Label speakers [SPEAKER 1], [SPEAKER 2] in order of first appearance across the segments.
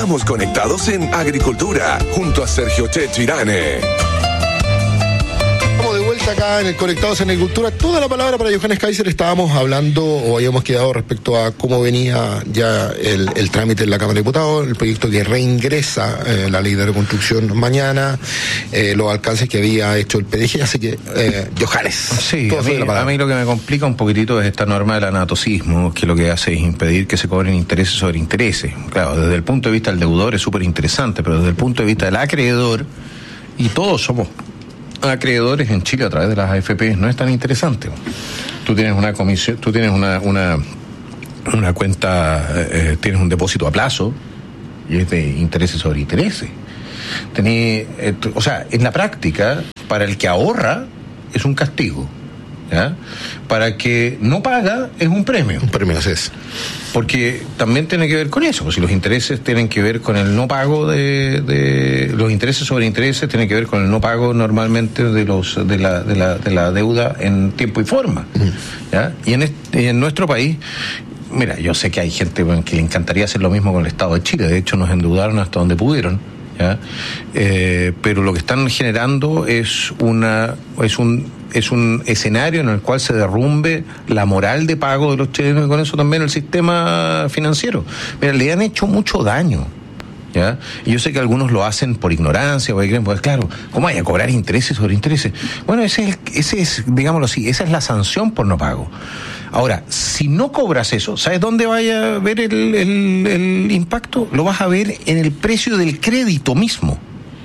[SPEAKER 1] Sigamos conectados en Agricultura, junto a Sergio Chechirane.
[SPEAKER 2] Estamos de vuelta acá en el Conectados en Agricultura. Toda la palabra para Johannes Kaiser. Estábamos hablando, o habíamos quedado respecto a cómo venía ya el trámite en la Cámara de Diputados, el proyecto que reingresa la ley de reconstrucción mañana, los alcances que había hecho el PDG. Así que, Johannes.
[SPEAKER 3] Sí, a mí lo que me complica un poquitito es esta norma del anatocismo, que lo que hace es impedir que se cobren intereses sobre intereses. Claro, desde el punto de vista del deudor es súper interesante, pero desde el punto de vista del acreedor, y todos somos acreedores en Chile a través de las AFP, no es tan interesante. Tú tienes una comisión, tú tienes una cuenta, tienes un depósito a plazo y es de intereses sobre intereses. O sea, en la práctica, para el que ahorra es un castigo, ¿ya? Para el que no paga es un premio.
[SPEAKER 2] Un premio, así es.
[SPEAKER 3] Porque también tiene que ver con eso, si los intereses tienen que ver con el no pago de los intereses sobre intereses, tienen que ver con el no pago normalmente de la deuda en tiempo y forma, ¿ya? Y en nuestro país, mira, yo sé que hay gente que le encantaría hacer lo mismo con el Estado de Chile, de hecho nos endeudaron hasta donde pudieron, ¿ya? Pero lo que están generando es un escenario en el cual se derrumbe la moral de pago de los chilenos y con eso también el sistema financiero. Mira, le han hecho mucho daño, ¿ya? Y yo sé que algunos lo hacen por ignorancia, porque creen, pues claro, ¿cómo hay a cobrar intereses sobre intereses? Bueno, ese es, digámoslo así, esa es la sanción por no pago. Ahora, si no cobras eso, ¿sabes dónde vaya a ver el impacto? Lo vas a ver en el precio del crédito mismo.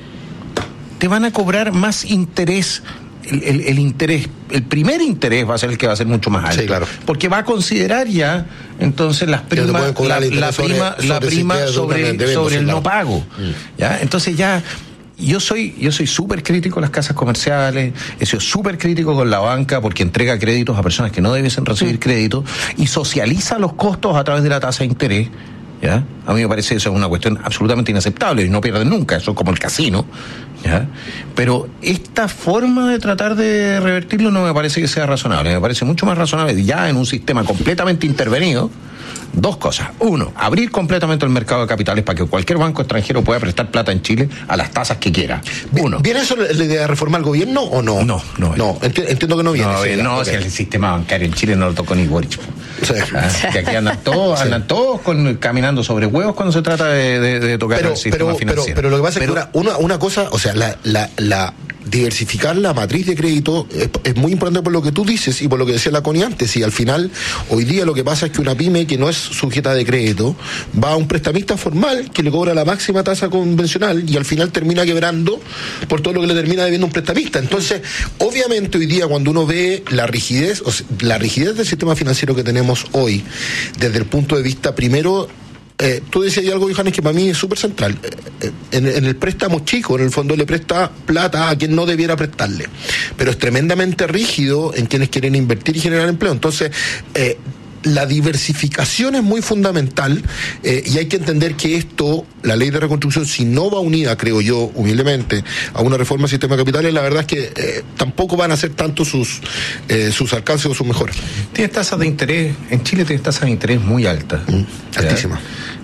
[SPEAKER 3] Te van a cobrar más interés. El interés, el primer interés va a ser el que va a ser mucho más alto.
[SPEAKER 2] Sí, claro.
[SPEAKER 3] Porque va a considerar ya entonces las primas, la prima sobre el no pago. ¿Ya? Entonces ya yo soy súper crítico con las casas comerciales, he sido súper crítico con la banca porque entrega créditos a personas que no debiesen recibir crédito y socializa los costos a través de la tasa de interés. ¿Ya? A mí me parece eso es una cuestión absolutamente inaceptable y no pierden nunca, eso es como el casino, ¿ya? Pero esta forma de tratar de revertirlo no me parece que sea razonable, me parece mucho más razonable ya en un sistema completamente intervenido. Dos cosas. Uno, abrir completamente el mercado de capitales para que cualquier banco extranjero pueda prestar plata en Chile a las tasas que quiera. Uno.
[SPEAKER 2] ¿Viene eso la idea de reformar el gobierno o no?
[SPEAKER 3] No.
[SPEAKER 2] Entiendo que no viene.
[SPEAKER 3] No, si el sistema bancario en Chile no lo tocó ni Boric.
[SPEAKER 2] Sí.
[SPEAKER 3] Que aquí andan todos caminando sobre huevos cuando se trata de tocar el sistema financiero.
[SPEAKER 2] Pero lo que pasa es que una cosa, o sea, la diversificar la matriz de crédito es muy importante por lo que tú dices y por lo que decía la Connie antes. Y al final, hoy día lo que pasa es que una pyme que no es sujeta de crédito va a un prestamista formal que le cobra la máxima tasa convencional y al final termina quebrando por todo lo que le termina debiendo un prestamista. Entonces, obviamente hoy día cuando uno ve la rigidez del sistema financiero que tenemos hoy, desde el punto de vista primero, tú decías algo, Johannes, que para mí es súper central. En el préstamo chico, en el fondo le presta plata a quien no debiera prestarle, pero es tremendamente rígido en quienes quieren invertir y generar empleo. Entonces, la diversificación es muy fundamental y hay que entender que esto, la ley de reconstrucción, si no va unida, creo yo, humildemente, a una reforma del sistema de capitales, la verdad es que tampoco van a ser tanto sus alcances o sus mejoras.
[SPEAKER 3] Tienes tasas de interés, en Chile tienes tasas de interés muy altas.
[SPEAKER 2] Altísimas.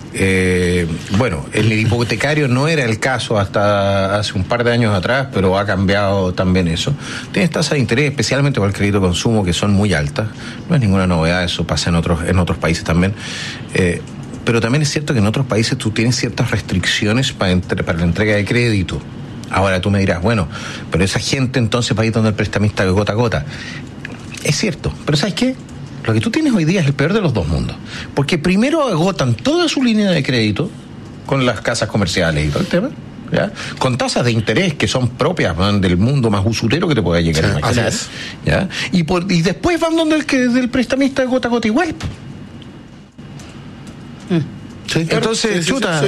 [SPEAKER 3] Bueno, el hipotecario no era el caso hasta hace un par de años atrás, pero ha cambiado también eso. Tienes tasas de interés, especialmente por el crédito de consumo, que son muy altas. No es ninguna novedad, eso pasa en otros países también. Pero también es cierto que en otros países tú tienes ciertas restricciones para la entrega de crédito. Ahora tú me dirás, bueno, pero esa gente entonces va a ir donde el prestamista de gota a gota. Es cierto, pero ¿sabes qué? Lo que tú tienes hoy día es el peor de los dos mundos. Porque primero agotan toda su línea de crédito con las casas comerciales y todo el tema, ¿ya? Con tasas de interés que son propias, man, del mundo más usurero que te pueda llegar a imaginar, ¿ya? Y después van donde del prestamista de gota a gota igual. Sí, entonces,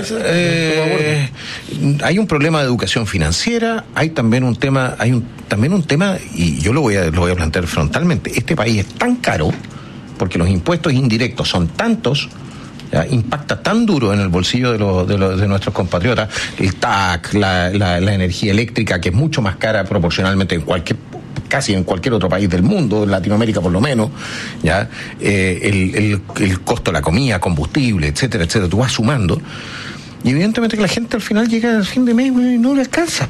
[SPEAKER 3] hay un problema de educación financiera, hay también un tema, y yo lo voy a plantear frontalmente. Este país es tan caro porque los impuestos indirectos son tantos, ¿ya? Impacta tan duro en el bolsillo de nuestros compatriotas, el TAC, la energía eléctrica, que es mucho más cara proporcionalmente casi en cualquier otro país del mundo, en Latinoamérica por lo menos, ¿ya? El costo de la comida, combustible, etcétera, tú vas sumando. Y evidentemente que la gente al final llega al fin de mes y no le alcanza.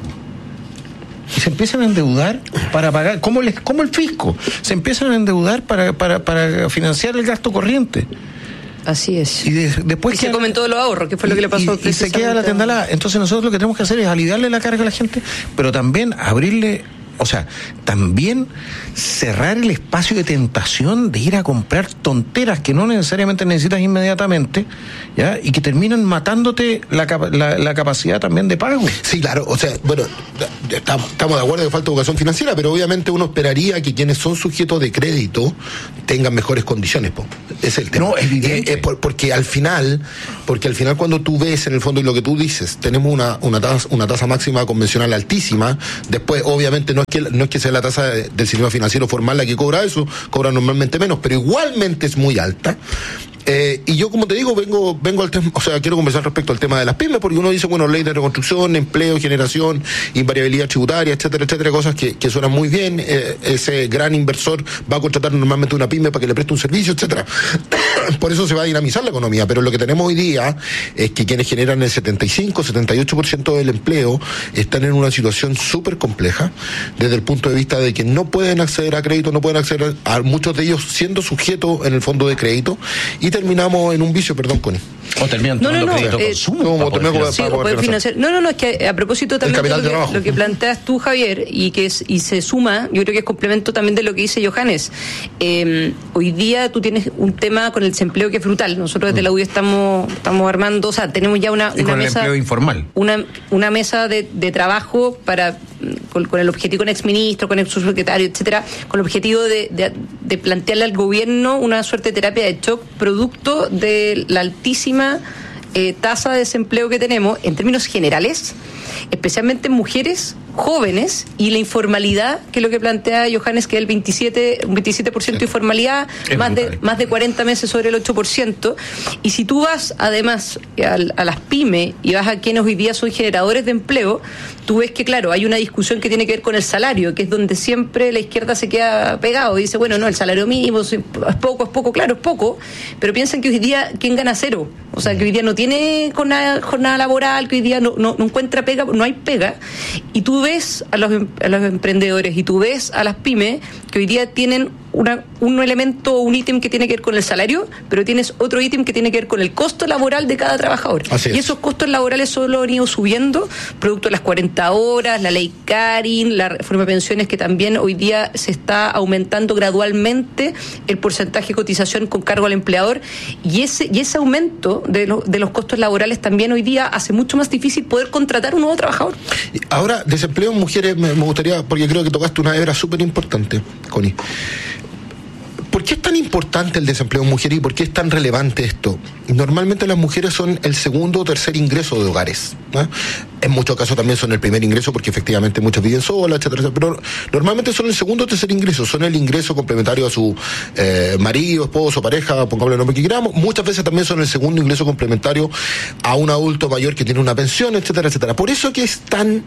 [SPEAKER 3] Y se empiezan a endeudar para pagar, como el fisco, se empiezan a endeudar para financiar el gasto corriente.
[SPEAKER 4] Así es.
[SPEAKER 3] Y después
[SPEAKER 4] se comen todos los ahorros, que fue lo que le pasó.
[SPEAKER 3] Y se queda la tendalada. Entonces nosotros lo que tenemos que hacer es aliviarle la carga a la gente, pero también abrirle, también cerrar el espacio de tentación de ir a comprar tonteras que no necesariamente necesitas inmediatamente, ¿ya? Y que terminan matándote la capacidad también de pago.
[SPEAKER 2] Sí, claro, estamos de acuerdo que falta educación financiera, pero obviamente uno esperaría que quienes son sujetos de crédito tengan mejores condiciones, es el tema.
[SPEAKER 3] No, evidente.
[SPEAKER 2] Porque al final cuando tú ves en el fondo y lo que tú dices, tenemos una tasa máxima convencional altísima, después obviamente no es que sea la tasa del sistema financiero formal la que cobra eso, cobra normalmente menos, pero igualmente es muy alta. Y yo, como te digo, vengo al tema, quiero conversar respecto al tema de las pymes, porque uno dice, ley de reconstrucción, empleo, generación, invariabilidad tributaria, etcétera, cosas que suenan muy bien. Ese gran inversor va a contratar normalmente una pyme para que le preste un servicio, etcétera. Por eso se va a dinamizar la economía, pero lo que tenemos hoy día es que quienes generan el 75-78% del empleo están en una situación súper compleja, desde el punto de vista de que no pueden acceder a crédito, no pueden acceder a muchos de ellos siendo sujetos en el fondo de crédito, y terminamos en un vicio, perdón, Connie.
[SPEAKER 3] O terminan tomando crédito consumo.
[SPEAKER 4] Poder financiar. No, es que a propósito también de lo que planteas tú, Javier, y se suma, yo creo que es complemento también de lo que dice Johannes. Hoy día tú tienes un tema con el desempleo que es brutal. Nosotros desde la UDI estamos armando, tenemos ya una
[SPEAKER 3] con
[SPEAKER 4] mesa.
[SPEAKER 3] El empleo informal.
[SPEAKER 4] Una mesa de trabajo con el objetivo, con exministro, con el subsecretario, etcétera, con el objetivo de plantearle al gobierno una suerte de terapia de shock producto de la altísima tasa de desempleo que tenemos en términos generales, especialmente en mujeres jóvenes, y la informalidad, que es lo que plantea Johannes, que es un 27% de informalidad, más de 40 meses sobre el 8%. Y si tú vas además a las pymes y vas a quienes hoy día son generadores de empleo, tú ves que, claro, hay una discusión que tiene que ver con el salario, que es donde siempre la izquierda se queda pegado y dice, el salario mínimo es poco, claro, es poco, pero piensan que hoy día, ¿quién gana cero? Que hoy día no tiene jornada laboral, que hoy día no encuentra pega, no hay pega, y tú ves a los emprendedores y tú ves a las pymes que hoy día tienen un elemento, un ítem que tiene que ver con el salario, pero tienes otro ítem que tiene que ver con el costo laboral de cada trabajador. Y esos costos laborales solo han ido subiendo, producto de las 40 horas, la ley Karin, la reforma de pensiones, que también hoy día se está aumentando gradualmente el porcentaje de cotización con cargo al empleador, y ese aumento de los costos laborales también hoy día hace mucho más difícil poder contratar un nuevo trabajador. Ahora,
[SPEAKER 2] desempleo en mujeres, me gustaría, porque creo que tocaste una hebra súper importante, Connie. ¿Por qué es tan importante el desempleo en mujeres y por qué es tan relevante esto? Normalmente las mujeres son el segundo o tercer ingreso de hogares, ¿no? En muchos casos también son el primer ingreso, porque efectivamente muchas viven solas, etcétera, pero normalmente son el segundo o tercer ingreso, son el ingreso complementario a su marido, esposo, pareja, pongamos el nombre que queramos. Muchas veces también son el segundo ingreso complementario a un adulto mayor que tiene una pensión, etcétera. Por eso que es tan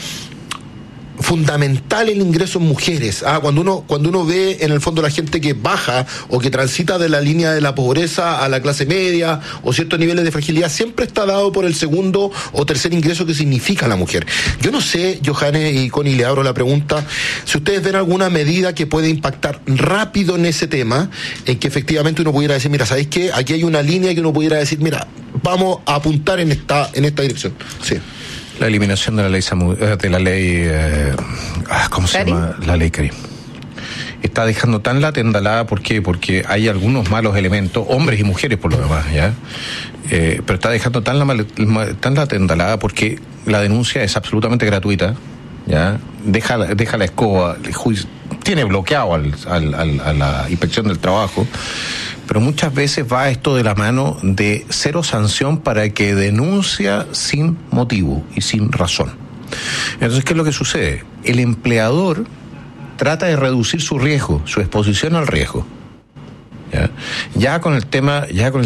[SPEAKER 2] fundamental el ingreso en mujeres. Cuando uno ve en el fondo la gente que baja o que transita de la línea de la pobreza a la clase media o ciertos niveles de fragilidad, siempre está dado por el segundo o tercer ingreso que significa la mujer. Yo no sé, Johannes y Connie, le abro la pregunta, si ustedes ven alguna medida que puede impactar rápido en ese tema, en que efectivamente uno pudiera decir, mira, ¿sabéis qué? Aquí hay una línea que uno pudiera decir, mira, vamos a apuntar en esta dirección. Sí.
[SPEAKER 3] La eliminación de la ley ¿cómo se llama? La ley Karim. Está dejando tan la tendalada, ¿por qué? Porque hay algunos malos elementos, hombres y mujeres por lo demás, ¿ya? Pero está dejando tan la tendalada porque la denuncia es absolutamente gratuita, ¿ya? Deja la escoba, tiene bloqueado a la inspección del trabajo, pero muchas veces va esto de la mano de cero sanción para que denuncia sin motivo y sin razón. Entonces, ¿qué es lo que sucede? El empleador trata de reducir su riesgo, su exposición al riesgo. Ya con el tema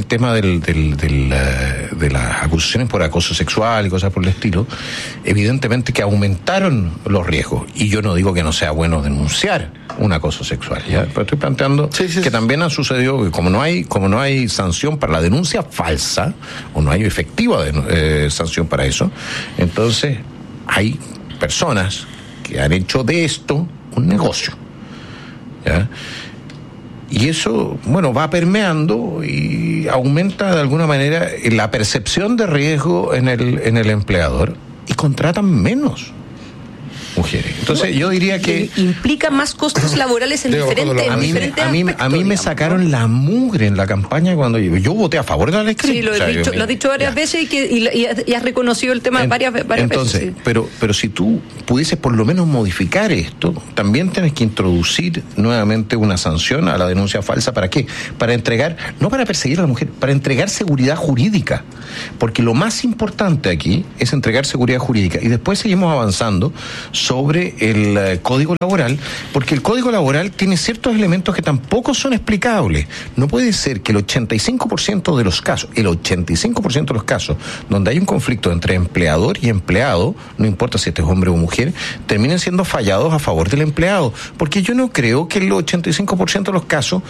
[SPEAKER 3] de las acusaciones por acoso sexual y cosas por el estilo, evidentemente que aumentaron los riesgos, y yo no digo que no sea bueno denunciar un acoso sexual, ¿ya? Pero estoy planteando que también ha sucedido que como no hay sanción para la denuncia falsa, o no hay efectiva sanción para eso, entonces hay personas que han hecho de esto un negocio, ¿ya? Y eso, bueno, va permeando y aumenta de alguna manera la percepción de riesgo en el empleador, y contratan menos mujeres. Entonces yo diría que
[SPEAKER 4] implica más costos laborales en diferentes
[SPEAKER 3] a mí me sacaron la mugre en la campaña cuando yo voté a favor de la ley.
[SPEAKER 4] Sí, lo has dicho varias veces y has reconocido el tema varias
[SPEAKER 3] entonces, veces. Entonces, pero si tú pudieses por lo menos modificar esto, también tienes que introducir nuevamente una sanción a la denuncia falsa. ¿Para qué? Para entregar, no para perseguir a la mujer, para entregar seguridad jurídica. Porque lo más importante aquí es entregar seguridad jurídica. Y después seguimos avanzando sobre el Código Laboral, porque el Código Laboral tiene ciertos elementos que tampoco son explicables. No puede ser que el 85% de los casos donde hay un conflicto entre empleador y empleado, no importa si este es hombre o mujer, terminen siendo fallados a favor del empleado, porque yo no creo que el 85% de los casos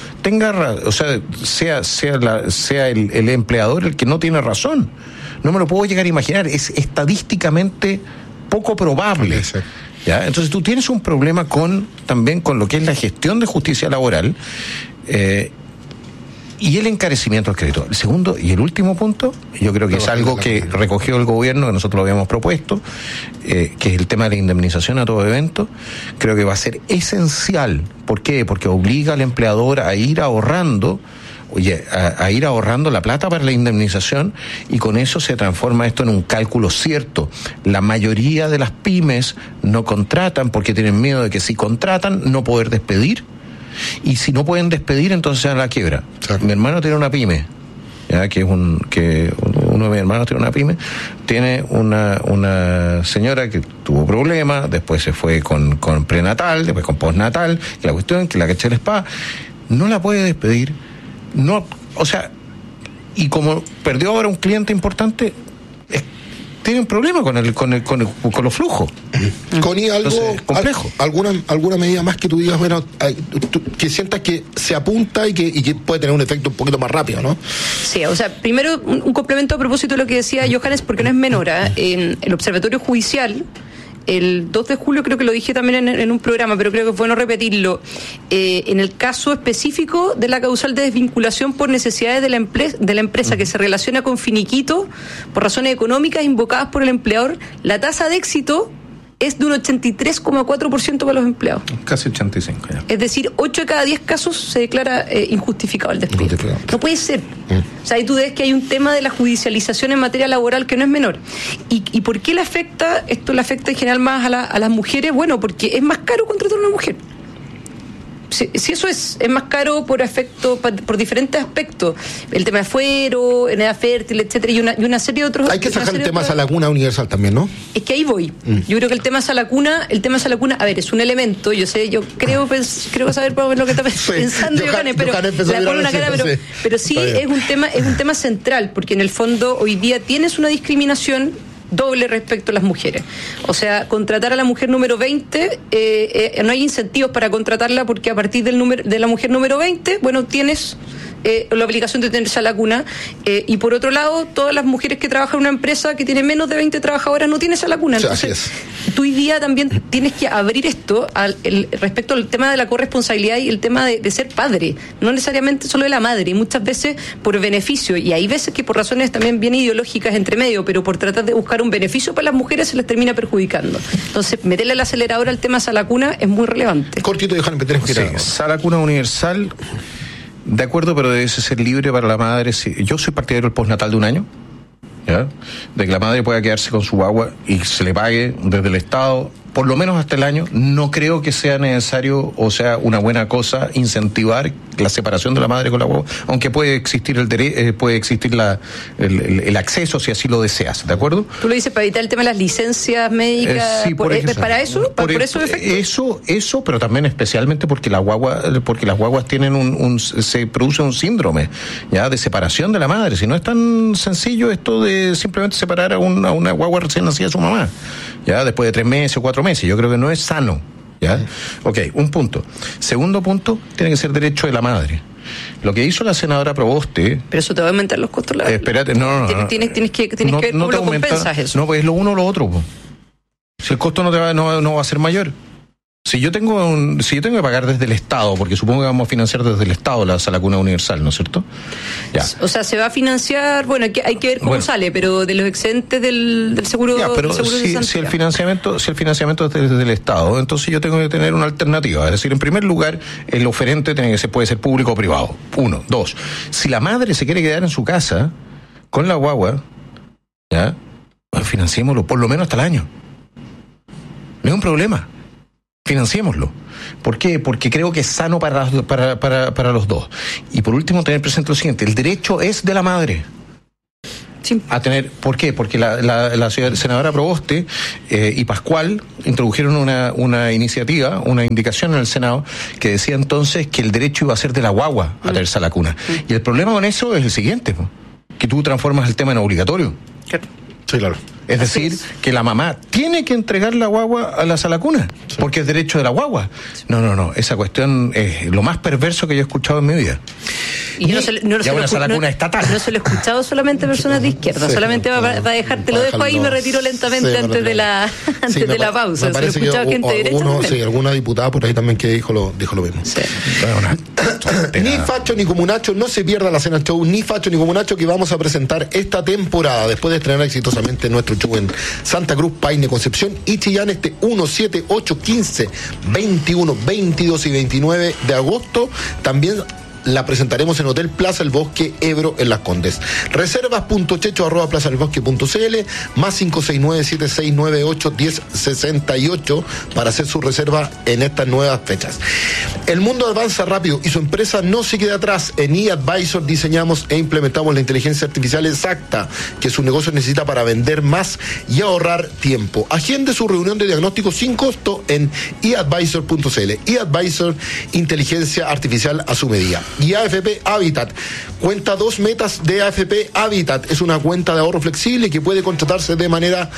[SPEAKER 3] sea el empleador el que no tiene razón. No me lo puedo llegar a imaginar, es estadísticamente poco probable. ¿Ya? Entonces tú tienes un problema también con lo que es la gestión de justicia laboral y el encarecimiento del crédito. El segundo y el último punto, yo creo que es algo que recogió el gobierno, que nosotros lo habíamos propuesto, que es el tema de la indemnización a todo evento. Creo que va a ser esencial. ¿Por qué? Porque obliga al empleador a ir ahorrando la plata para la indemnización, y con eso se transforma esto en un cálculo cierto. La mayoría de las pymes no contratan porque tienen miedo de que si contratan no poder despedir, y si no pueden despedir entonces se dan la quiebra. Claro. Mi hermano tiene una pyme, ¿ya? Uno de mis hermanos tiene una pyme, tiene una señora que tuvo problemas, después se fue con prenatal, después con postnatal, y la cuestión es que la caché el spa, no la puede despedir. No, y como perdió ahora un cliente importante, tiene un problema con los flujos.
[SPEAKER 2] Connie, complejo. ¿Alguna medida más que tú digas, bueno, que sientas que se apunta y que puede tener un efecto un poquito más rápido, ¿no?
[SPEAKER 4] Sí, primero un complemento a propósito de lo que decía Johannes, porque no es menor. En el Observatorio Judicial, el 2 de julio creo que lo dije también en un programa, pero creo que es bueno repetirlo, en el caso específico de la causal de desvinculación por necesidades de la empresa que se relaciona con finiquito por razones económicas invocadas por el empleador, la tasa de éxito es de un 83,4% para los empleados.
[SPEAKER 3] Casi 85 ya.
[SPEAKER 4] Es decir, 8 de cada 10 casos se declara injustificado el despido. No puede ser. Ahí tú ves que hay un tema de la judicialización en materia laboral que no es menor. ¿Y por qué le afecta? Esto le afecta en general más a las mujeres. Bueno, porque es más caro contratar a una mujer. Si eso es más caro por diferentes aspectos, el tema de fuero, en edad fértil, etcétera, y una serie de otros.
[SPEAKER 2] Hay que sacar el tema Salacuna universal también, ¿no?
[SPEAKER 4] Es que ahí voy. Yo creo que el tema Salacuna, a ver, es un elemento, yo creo saber lo que está pensando Johannes, pero la pongo una cara, pero sí es un tema central, porque en el fondo hoy día tienes una discriminación doble respecto a las mujeres. Contratar a la mujer número 20, no hay incentivos para contratarla, porque a partir de la mujer número 20, bueno, tienes la obligación de tener esa lacuna, y por otro lado, todas las mujeres que trabajan en una empresa que tiene menos de 20 trabajadoras no tienen esa lacuna. Entonces, tú hoy día también tienes que abrir esto respecto al tema de la corresponsabilidad y el tema de ser padre, no necesariamente solo de la madre, y muchas veces por beneficio, y hay veces que por razones también bien ideológicas entre medio, pero por tratar de buscar un beneficio para las mujeres se les termina perjudicando. Entonces, meterle al acelerador al tema Salacuna es muy relevante.
[SPEAKER 2] Cortito, Johannes, tenemos que ir.
[SPEAKER 3] Salacuna universal, de acuerdo, pero debe ser libre para la madre. Yo soy partidario del postnatal de un año, ¿ya? De que la madre pueda quedarse con su guagua y se le pague desde el Estado por lo menos hasta el año. No creo que sea necesario, o sea, una buena cosa incentivar la separación de la madre con la guagua, aunque puede existir el acceso si así lo deseas, ¿de acuerdo?
[SPEAKER 4] Tú lo dices para evitar el tema de las licencias médicas,
[SPEAKER 3] sí,
[SPEAKER 4] para eso, por eso
[SPEAKER 3] eso, pero también especialmente porque las guaguas tienen se produce un síndrome ya de separación de la madre. Si no es tan sencillo esto de simplemente separar a una guagua recién nacida de su mamá, ya después de 3 meses o 4 meses, yo creo que no es sano. ¿Ya? Ok, un punto. Segundo punto, tiene que ser derecho de la madre. Lo que hizo la senadora Proboste...
[SPEAKER 4] Pero eso te va a aumentar los costos.
[SPEAKER 3] Espérate, no.
[SPEAKER 4] Tienes que ver cómo lo compensas eso.
[SPEAKER 3] No, pues es lo uno o lo otro. Po. Si el costo no va a ser mayor. Si yo tengo que pagar desde el Estado, porque supongo que vamos a financiar desde el Estado la Sala Cuna Universal, ¿no es cierto? Ya.
[SPEAKER 4] O sea, se va a financiar, hay que ver cómo sale, pero de los excedentes del seguro.
[SPEAKER 3] Ya, pero si el financiamiento es desde el Estado, entonces yo tengo que tener una alternativa. Es decir, en primer lugar, el oferente puede ser público o privado. 1, 2. Si la madre se quiere quedar en su casa con la guagua, ya, financiémoslo por lo menos hasta el año. No hay un problema. Financiémoslo. ¿Por qué? Porque creo que es sano para los dos. Y por último, tener presente lo siguiente: el derecho es de la madre. Sí. A tener, ¿por qué? Porque la senadora Proboste y Pascual introdujeron una iniciativa, una indicación en el Senado que decía entonces que el derecho iba a ser de la guagua a traerse a la cuna. Y el problema con eso es el siguiente: que tú transformas el tema en obligatorio.
[SPEAKER 2] Sí, claro.
[SPEAKER 3] Es decir, que la mamá tiene que entregar la guagua a la sala cuna, porque es derecho de la guagua. No. Esa cuestión es lo más perverso que yo he escuchado en mi vida.
[SPEAKER 4] Y una sala cuna estatal. No se lo he escuchado solamente a personas de izquierda. Solamente va a dejar, te lo dejo ahí y me retiro lentamente antes de la pausa.
[SPEAKER 2] Me parece que alguna diputada por ahí también que dijo lo mismo. Sí. Ni Facho ni Comunacho, no se pierda la Cena Show, ni Facho ni Comunacho, que vamos a presentar esta temporada después de estrenar exitosamente nuestro show en Santa Cruz, Paine, Concepción y Chillán este 1, 7, 8, 15, 21, 22 y 29 de agosto. También la presentaremos en Hotel Plaza El Bosque, Ebro, en Las Condes. Reservas.checho@plazaelbosque.cl más 569-7698-1068 para hacer su reserva en estas nuevas fechas. El mundo avanza rápido y su empresa no se queda atrás. En eAdvisor diseñamos e implementamos la inteligencia artificial exacta que su negocio necesita para vender más y ahorrar tiempo. Agende su reunión de diagnóstico sin costo en eAdvisor.cl. eAdvisor, inteligencia artificial a su medida. Y AFP Habitat cuenta 2 metas de AFP Habitat. Es una cuenta de ahorro flexible que puede contratarse de manera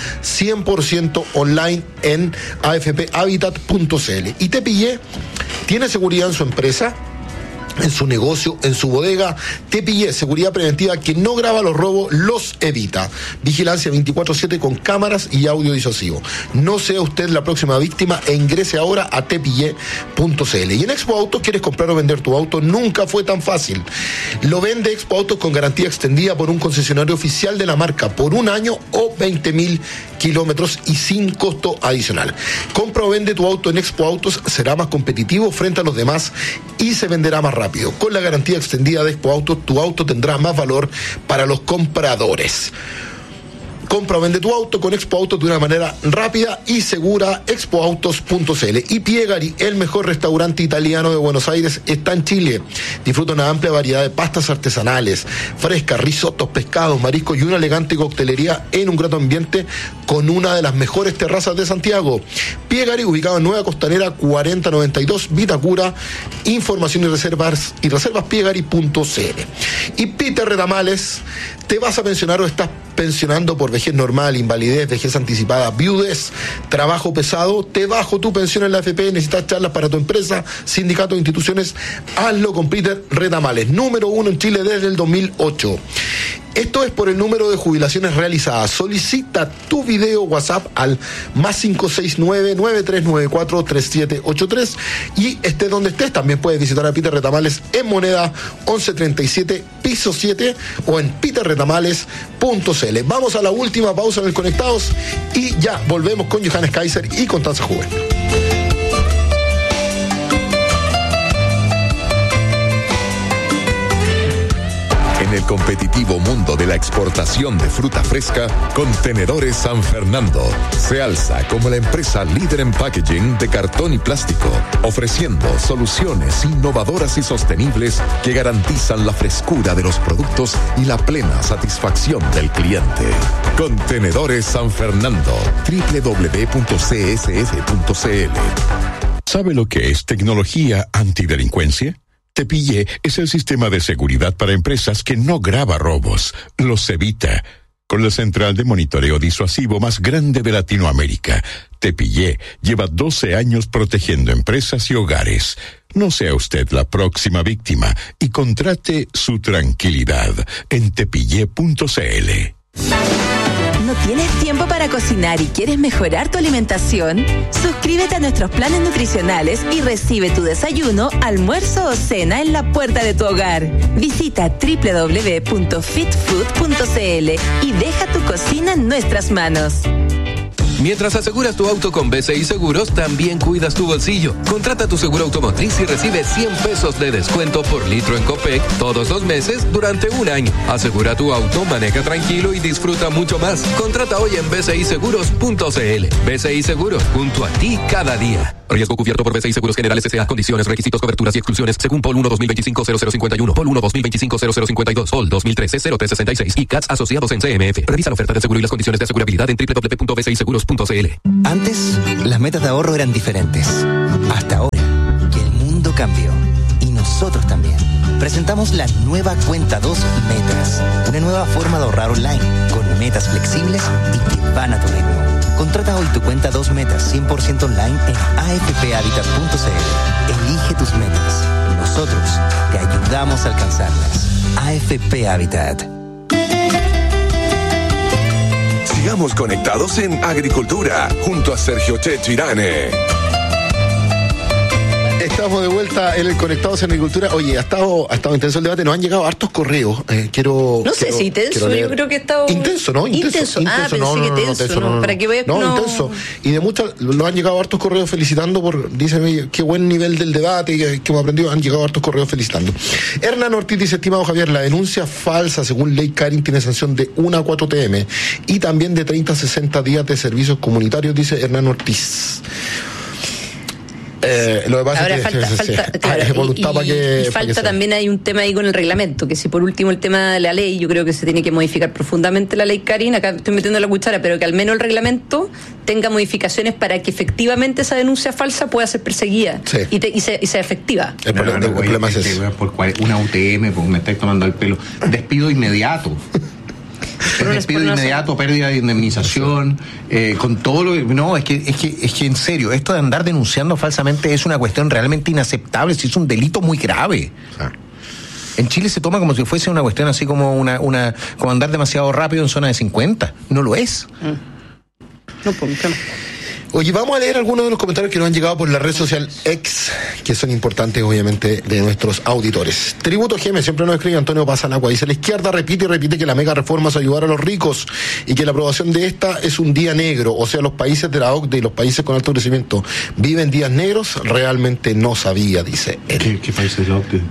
[SPEAKER 2] 100% online en afphabitat.cl. Y te pillé, ¿tiene seguridad en su empresa? En su negocio, en su bodega? Te pillé, seguridad preventiva que no graba los robos, los evita. Vigilancia 24/7 con cámaras y audio disuasivo. No sea usted la próxima víctima e ingrese ahora a tepille.cl. Y en Expo Autos, ¿quieres comprar o vender tu auto? Nunca fue tan fácil. Lo vende Expo Autos con garantía extendida por un concesionario oficial de la marca por 1 año o 20.000 kilómetros y sin costo adicional. Compra o vende tu auto en Expo Autos, será más competitivo frente a los demás y se venderá más rápido. Con la garantía extendida de Expo Autos, tu auto tendrá más valor para los compradores. Compra o vende tu auto con Expo Autos de una manera rápida y segura. expoautos.cl. Y Piegari, el mejor restaurante italiano de Buenos Aires, está en Chile. Disfruta una amplia variedad de pastas artesanales, frescas, risotos, pescados, mariscos y una elegante coctelería en un grato ambiente con una de las mejores terrazas de Santiago. Piegari, ubicado en Nueva Costanera 4092 Vitacura. Información y reservas piegari.cl. Y Peter Retamales, ¿te vas a pensionar o estás pensionando por vejez normal, invalidez, vejez anticipada, viudez, trabajo pesado? Te bajo tu pensión en la AFP, necesitas charlas para tu empresa, sindicato, instituciones. Hazlo con Peter Retamales, número 1 en Chile desde el 2008. Esto es por el número de jubilaciones realizadas. Solicita tu video WhatsApp al más 569-9394-3783 y estés donde estés. También puedes visitar a Peter Retamales en Moneda 1137, piso 7 o en peterretamales.cl. Vamos a la última pausa en el Conectados y ya volvemos con Johannes Kaiser y Constanza Juven.
[SPEAKER 1] En el competitivo mundo de la exportación de fruta fresca, Contenedores San Fernando se alza como la empresa líder en packaging de cartón y plástico, ofreciendo soluciones innovadoras y sostenibles que garantizan la frescura de los productos y la plena satisfacción del cliente. Contenedores San Fernando, www.csf.cl.
[SPEAKER 5] ¿Sabe lo que es tecnología antidelincuencia? Tepille es el sistema de seguridad para empresas que no graba robos, los evita. con la central de monitoreo disuasivo más grande de Latinoamérica. Tepillé lleva 12 años protegiendo empresas y hogares. No sea usted la próxima víctima y contrate su tranquilidad en tepillé.cl.
[SPEAKER 6] ¿No tienes tiempo para cocinar y quieres mejorar tu alimentación? Suscríbete a nuestros planes nutricionales y recibe tu desayuno, almuerzo o cena en la puerta de tu hogar. Visita www.fitfood.cl y deja tu cocina en nuestras manos.
[SPEAKER 7] Mientras aseguras tu auto con BCI Seguros, también cuidas tu bolsillo. Contrata tu seguro automotriz y recibe 100 pesos de descuento por litro en Copec todos los meses durante un año. Asegura tu auto, maneja tranquilo y disfruta mucho más. Contrata hoy en bciseguros.cl. BCI Seguros, junto a ti cada día. Riesgo cubierto por BCI Seguros Generales S.A. Condiciones, requisitos, coberturas y exclusiones según POL 1-2025-0051, POL 1-2025-0052, POL 2013-0366 y CATS asociados en CMF. Revisa la oferta de seguro y las condiciones de asegurabilidad en www.bciseguros.cl.
[SPEAKER 8] Antes, las metas de ahorro eran diferentes. Hasta ahora, que el mundo cambió. Y nosotros también. Presentamos la nueva Cuenta 2 Metas. Una nueva forma de ahorrar online, con metas flexibles y que van a tu ritmo. Contrata hoy tu Cuenta 2 Metas 100% online en afphabitat.cl. Elige tus metas. Nosotros te ayudamos a alcanzarlas. AFP Habitat.
[SPEAKER 9] Sigamos conectados en Agricultura, junto a Sergio Checho Irane.
[SPEAKER 2] Estamos de vuelta en el Conectados en Agricultura. Oye, ha estado intenso el debate. Nos han llegado hartos correos.
[SPEAKER 4] No sé si intenso, yo creo que ha estado...
[SPEAKER 2] Intenso, ¿no?
[SPEAKER 4] Intenso. Pensé que tenso, ¿no? Para que veas...
[SPEAKER 2] No, intenso. Y de muchos, nos han llegado hartos correos felicitando dicen, oye, qué buen nivel del debate, que hemos aprendido. Han llegado hartos correos felicitando. Hernán Ortiz dice, estimado Javier, la denuncia falsa, según ley Karin, tiene sanción de 1 a 4 TM y también de 30 a 60 días de servicios comunitarios, dice Hernán Ortiz. Lo que pasa
[SPEAKER 4] ahora
[SPEAKER 2] es que
[SPEAKER 4] falta también hay un tema ahí con el reglamento, que si por último el tema de la ley, yo creo que se tiene que modificar profundamente la ley Karin, acá estoy metiendo la cuchara, pero que al menos el reglamento tenga modificaciones para que efectivamente esa denuncia falsa pueda ser perseguida y sea efectiva.
[SPEAKER 3] El problema es ese. Una UTM, porque me estáis tomando el pelo. Despido inmediato. Despido inmediato, pérdida de indemnización, con todo lo que... No, es que en serio, esto de andar denunciando falsamente es una cuestión realmente inaceptable, si es un delito muy grave. En Chile se toma como si fuese una cuestión así como como andar demasiado rápido en zona de 50. No lo es.
[SPEAKER 4] No, pues,
[SPEAKER 2] Oye, vamos a leer algunos de los comentarios que nos han llegado por la red social X, que son importantes, obviamente, de nuestros auditores. Tributo GM, siempre nos escribe Antonio Pasanagua, dice, la izquierda repite y repite que la mega reforma es ayudar a los ricos y que la aprobación de esta es un día negro, o sea, los países de la OCDE y los países con alto crecimiento viven días negros, realmente no sabía, dice él.
[SPEAKER 3] ¿Qué países de la OCDE?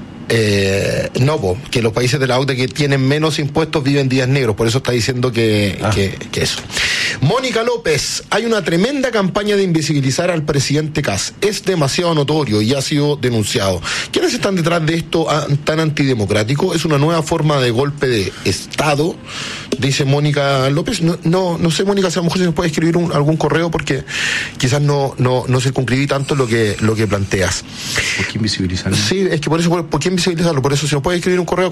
[SPEAKER 2] Que los países de la OCDE que tienen menos impuestos viven días negros, por eso está diciendo que eso. Mónica López, hay una tremenda campaña de invisibilizar al presidente Kast, es demasiado notorio y ha sido denunciado. ¿Quiénes están detrás de esto tan antidemocrático? Es una nueva forma de golpe de Estado, dice Mónica López. No sé, Mónica, si a lo mejor se nos puede escribir algún correo, porque quizás no circunscribí tanto lo que planteas.
[SPEAKER 3] ¿Por qué invisibilizarlo?
[SPEAKER 2] Sí, es que por qué invisibilizarlo? Por eso, si nos puede escribir un correo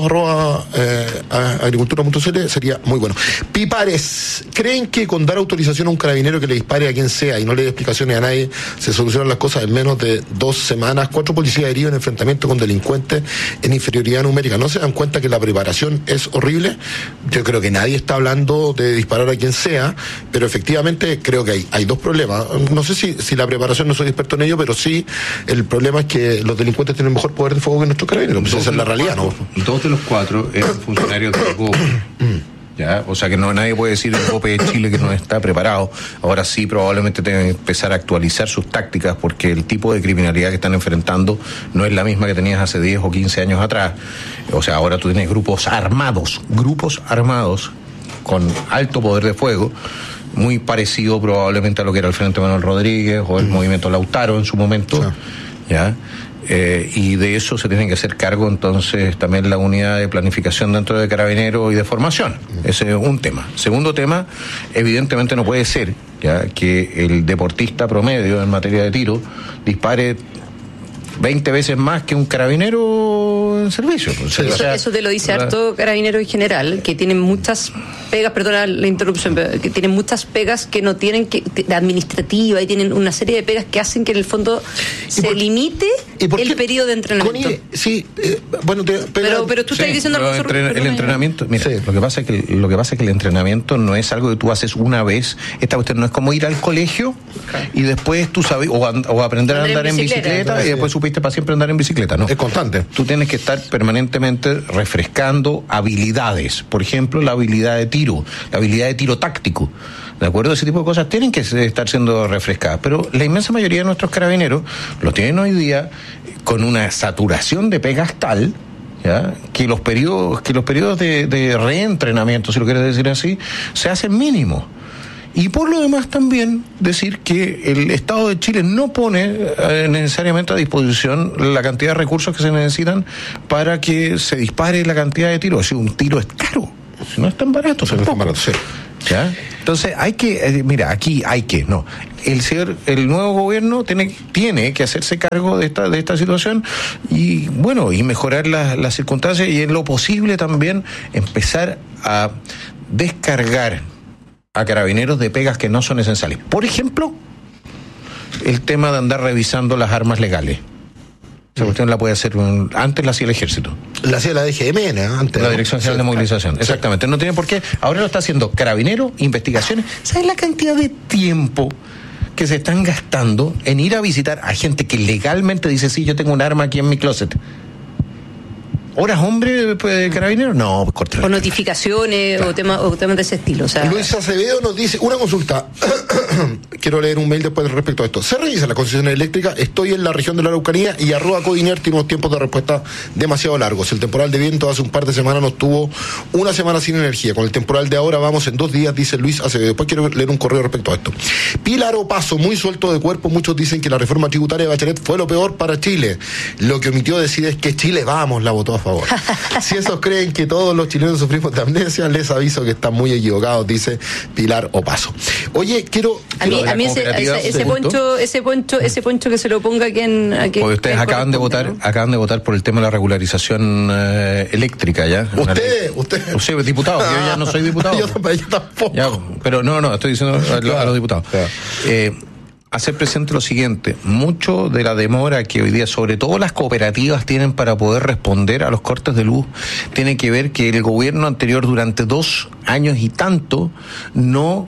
[SPEAKER 2] conectados@agricultura.cl sería muy bueno. Pipares, ¿creen que con dar autorización a un carabinero que le dispare a quien sea y no le dé explicaciones a nadie se solucionan las cosas en menos de 2 semanas? 4 policías heridos en enfrentamiento con delincuentes en inferioridad numérica. ¿No se dan cuenta que la preparación es horrible? Yo creo que nadie está hablando de disparar a quien sea, pero efectivamente creo que hay 2 problemas. No sé si la preparación, no soy experto en ello, pero sí el problema es que los delincuentes tienen mejor poder de fuego que nuestros carabineros. Pues esa es la realidad, ¿no?
[SPEAKER 3] 2 de los 4 eran funcionarios del GOP. ¿Ya? O sea que nadie puede decir el GOP de Chile que no está preparado. Ahora sí, probablemente tengan que empezar a actualizar sus tácticas, porque el tipo de criminalidad que están enfrentando no es la misma que tenías hace 10 o 15 años atrás. O sea, ahora tú tienes grupos armados con alto poder de fuego, muy parecido probablemente a lo que era el Frente Manuel Rodríguez o el Movimiento Lautaro en su momento. ¿Ya? Y de eso se tienen que hacer cargo entonces también la unidad de planificación dentro de Carabineros y de formación. Ese es un tema. Segundo tema, evidentemente no puede ser que el deportista promedio en materia de tiro dispare 20 veces más que un carabinero en servicio.
[SPEAKER 4] Eso te lo dice harto Carabinero en general, que tienen muchas pegas, perdona la interrupción, pero que tienen muchas pegas que no tienen que de administrativa y tienen una serie de pegas que hacen que en el fondo se limite el periodo de entrenamiento.
[SPEAKER 2] Sí, bueno,
[SPEAKER 4] pero tú estás diciendo
[SPEAKER 3] el entrenamiento, mira, lo que pasa es que el entrenamiento no es algo que tú haces una vez. Esta cuestión no es como ir al colegio y después tú sabes o aprender a andar en bicicleta y después supiste para siempre andar en bicicleta, no.
[SPEAKER 2] Es constante.
[SPEAKER 3] Tú tienes que estar permanentemente refrescando habilidades, por ejemplo, la habilidad de tiro, la habilidad de tiro táctico. ¿De acuerdo? Ese tipo de cosas tienen que estar siendo refrescadas. Pero la inmensa mayoría de nuestros carabineros lo tienen hoy día con una saturación de pegas tal, ¿ya?, que los periodos de reentrenamiento, si lo quieres decir así, se hacen mínimos. Y por lo demás también decir que el Estado de Chile no pone necesariamente a disposición la cantidad de recursos que se necesitan para que se dispare la cantidad de tiros. Si un tiro es caro, si no es tan barato,
[SPEAKER 2] no es tan barato, sí.
[SPEAKER 3] ¿Ya? Entonces hay que, el nuevo gobierno tiene que hacerse cargo de esta situación y mejorar las circunstancias y en lo posible también empezar a descargar a carabineros de pegas que no son esenciales. Por ejemplo, el tema de andar revisando las armas legales. Esa cuestión la puede hacer antes la hacía el Ejército.
[SPEAKER 2] La hacía la DGM, antes.
[SPEAKER 3] La Dirección General de Movilización, exactamente. No tiene por qué. Ahora lo está haciendo Carabineros, investigaciones. ¿Sabes la cantidad de tiempo que se están gastando en ir a visitar a gente que legalmente dice, sí, yo tengo un arma aquí en mi closet? ¿Horas, hombre, de Carabineros? No, corta.
[SPEAKER 4] O notificaciones, claro. o temas de ese estilo. O sea,
[SPEAKER 2] Luis Acevedo nos dice, una consulta. Quiero leer un mail después respecto a esto. ¿Se revisa la concesión eléctrica? Estoy en la región de la Araucanía y @Codiner tiene unos tiempos de respuesta demasiado largos. El temporal de viento hace un par de semanas nos tuvo una semana sin energía. Con el temporal de ahora vamos en 2 días, dice Luis Acevedo. Después quiero leer un correo respecto a esto. Pilar Opaso, muy suelto de cuerpo. Muchos dicen que la reforma tributaria de Bachelet fue lo peor para Chile. Lo que omitió decir es que Chile Vamos la votó a favor. Si esos creen que todos los chilenos sufrimos de amnesia, les aviso que están muy equivocados, dice Pilar Opaso. Oye,
[SPEAKER 4] a mí ese poncho que se lo ponga a quien
[SPEAKER 3] porque ustedes acaban de votar por el tema de la regularización eléctrica, ¿ya?
[SPEAKER 2] Usted
[SPEAKER 3] sí, diputado, yo ya no soy diputado.
[SPEAKER 2] Yo tampoco.
[SPEAKER 3] Ya, pero no, estoy diciendo a los diputados. Hacer presente lo siguiente: mucho de la demora que hoy día, sobre todo las cooperativas, tienen para poder responder a los cortes de luz, tiene que ver que el gobierno anterior, durante 2 años y tanto, no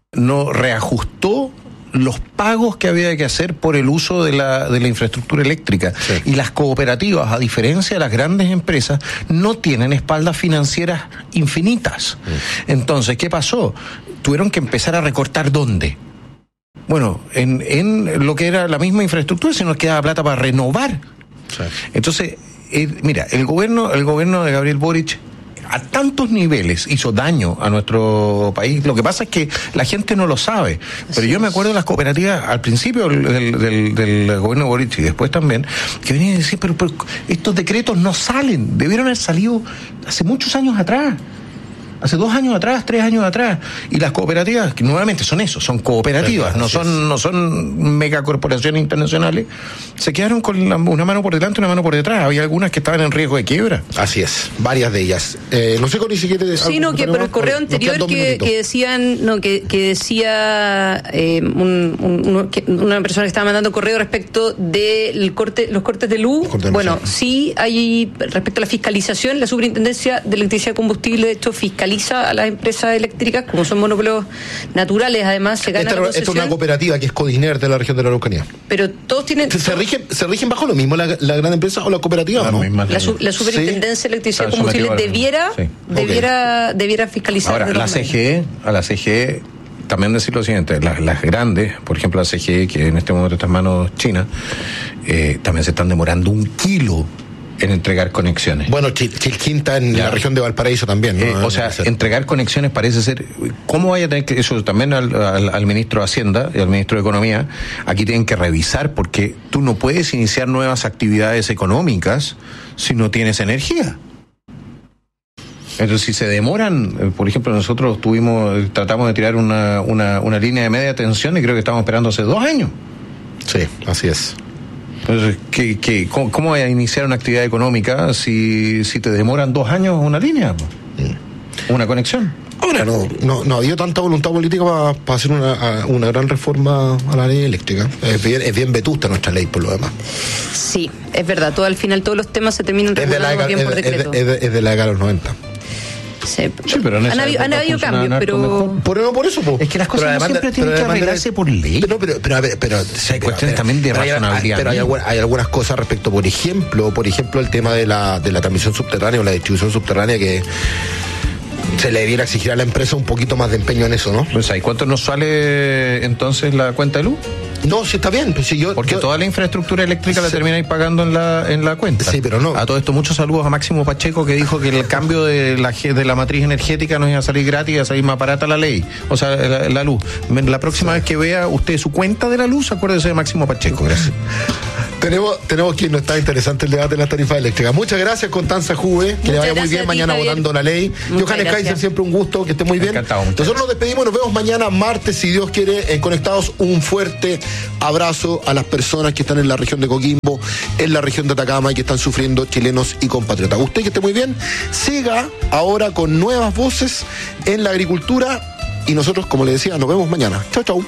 [SPEAKER 3] reajustó los pagos que había que hacer por el uso de la infraestructura eléctrica. Sí. Y las cooperativas, a diferencia de las grandes empresas, no tienen espaldas financieras infinitas. Entonces, ¿qué pasó? Tuvieron que empezar a recortar ¿dónde? Bueno, en lo que era la misma infraestructura, si nos quedaba plata para renovar. Sí. Entonces, mira, el gobierno de Gabriel Boric a tantos niveles hizo daño a nuestro país. Lo que pasa es que la gente no lo sabe. Pero yo me acuerdo de las cooperativas al principio del gobierno de Boric y después también, que venían a decir, pero estos decretos no salen, debieron haber salido hace muchos años atrás. Hace 2 años atrás, 3 años atrás. Y las cooperativas, que nuevamente son eso, son cooperativas, no son megacorporaciones internacionales, se quedaron con una mano por delante y una mano por detrás. Había algunas que estaban en riesgo de quiebra.
[SPEAKER 2] Así es, varias de ellas. No sé ni siquiera...
[SPEAKER 4] Sí, pero el correo anterior que decían, que decía una persona que estaba mandando correo respecto de los cortes de luz. Bueno, sí hay, respecto a la fiscalización, la Superintendencia de Electricidad y Combustible, de hecho, fiscaliza a las empresas eléctricas, como son monopolios naturales, además se gana la concesión.
[SPEAKER 2] Esta es una cooperativa que es Codiner de la región de la Araucanía.
[SPEAKER 4] Pero todos tienen...
[SPEAKER 2] ¿Se rigen bajo lo mismo la gran empresa o la cooperativa?
[SPEAKER 4] La Superintendencia de Electricidad y Combustible debiera fiscalizar.
[SPEAKER 3] Ahora, a la CGE también decir lo siguiente: las grandes, por ejemplo la CGE, que en este momento está en manos chinas, también se están demorando 1 kilo en entregar conexiones.
[SPEAKER 2] Bueno, Chilquín está en la región de Valparaíso también, ¿no?
[SPEAKER 3] Entregar conexiones parece ser... ¿Cómo vaya a tener que...? Eso también al ministro de Hacienda y al ministro de Economía, aquí tienen que revisar, porque tú no puedes iniciar nuevas actividades económicas si no tienes energía. Entonces, si se demoran, por ejemplo, nosotros tratamos de tirar una línea de media tensión y creo que estamos esperando hace 2 años.
[SPEAKER 2] Sí, así es.
[SPEAKER 3] Entonces, ¿cómo voy a iniciar una actividad económica si te demoran 2 años una línea? Una conexión.
[SPEAKER 2] Ahora no ha habido tanta voluntad política para hacer una gran reforma a la ley eléctrica. Es bien vetusta nuestra ley por lo demás.
[SPEAKER 4] Sí, es verdad, al final todos los temas se terminan regulando bien por decreto.
[SPEAKER 2] Es de la década de los 90.
[SPEAKER 4] Sí, pero han habido cambios, pero
[SPEAKER 2] por eso
[SPEAKER 3] es que las cosas no siempre tienen que arreglarse por ley.
[SPEAKER 2] Pero
[SPEAKER 3] hay cuestiones también de razonabilidad.
[SPEAKER 2] Pero hay algunas cosas respecto, por ejemplo, el tema de la transmisión subterránea o la distribución subterránea que se le debiera exigir a la empresa un poquito más de empeño en eso, ¿no?
[SPEAKER 3] Pues, ¿y cuánto nos sale entonces la cuenta de luz?
[SPEAKER 2] No, sí está bien. Pues,
[SPEAKER 3] porque toda la infraestructura eléctrica la termináis pagando en la cuenta.
[SPEAKER 2] Sí, pero no.
[SPEAKER 3] A todo esto, muchos saludos a Máximo Pacheco, que dijo que el cambio de la matriz energética no iba a salir gratis, iba a salir más barata la ley. O sea, la luz. La próxima vez que vea usted su cuenta de la luz, acuérdese de Máximo Pacheco. Gracias.
[SPEAKER 2] Tenemos quien no está interesante el debate de las tarifas eléctricas. Muchas gracias, Constanza Juve, que le vaya muy bien mañana votando la ley. Johannes Kaiser, siempre un gusto, que esté muy bien.
[SPEAKER 3] Encantado,
[SPEAKER 2] nosotros nos despedimos, nos vemos mañana martes, si Dios quiere, en Conectados. Un fuerte abrazo a las personas que están en la región de Coquimbo, en la región de Atacama y que están sufriendo, chilenos y compatriotas. Usted que esté muy bien, siga ahora con nuevas voces en la agricultura y nosotros, como le decía, nos vemos mañana. Chau, chau.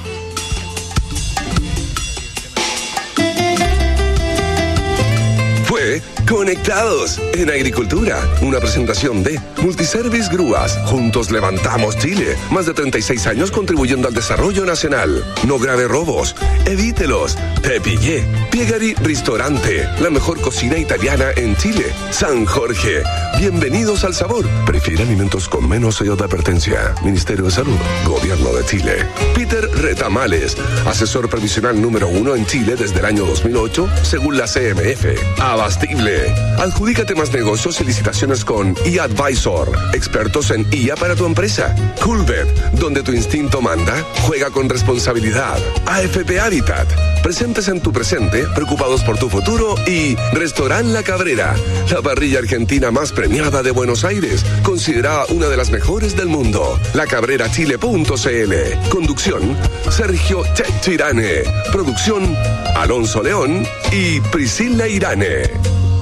[SPEAKER 9] Conectados en Agricultura, una presentación de Multiservice Grúas. Juntos levantamos Chile. Más de 36 años contribuyendo al desarrollo nacional. No grave robos, evítelos. Te pillé. Piegari Ristorante, la mejor cocina italiana en Chile. San Jorge, bienvenidos al sabor. Prefiere alimentos con menos sello de advertencia. Ministerio de Salud, Gobierno de Chile. Peter Retamales, asesor previsional número 1 en Chile desde el año 2008, según la CMF. Abastible. Adjudícate más negocios y licitaciones con eAdvisor, expertos en IA para tu empresa. Coolbet, donde tu instinto manda, juega con responsabilidad. AFP Habitat, presentes en tu presente, preocupados por tu futuro. Y Restaurant La Cabrera, la parrilla argentina más premiada de Buenos Aires, considerada una de las mejores del mundo. lacabrerachile.cl. Conducción, Sergio Checho Irane. Producción, Alonso León y Priscila Irane.